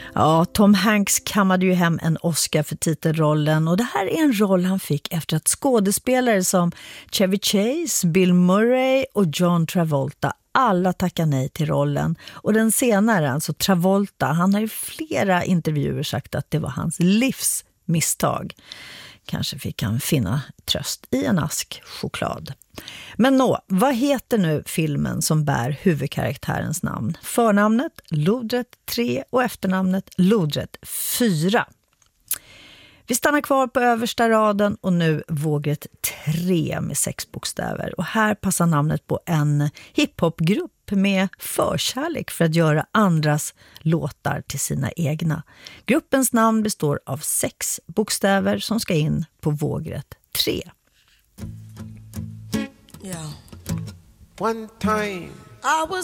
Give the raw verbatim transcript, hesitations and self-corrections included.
Ja, Tom Hanks kammade ju hem en Oscar för titelrollen och det här är en roll han fick efter att skådespelare som Chevy Chase, Bill Murray och John Travolta alla tackar nej till rollen. Och den senare, alltså Travolta, han har i flera intervjuer sagt att det var hans livs misstag. Kanske fick han finna tröst i en ask choklad. Men nå, vad heter nu filmen som bär huvudkaraktärens namn? Förnamnet Lodret tre och efternamnet Lodret fyra. Vi stannar kvar på översta raden och nu vågret tre med sex bokstäver. Och här passar namnet på en hiphopgrupp med förkärlek för att göra andras låtar till sina egna. Gruppens namn består av sex bokstäver som ska in på vågret tre. Yeah. One time I was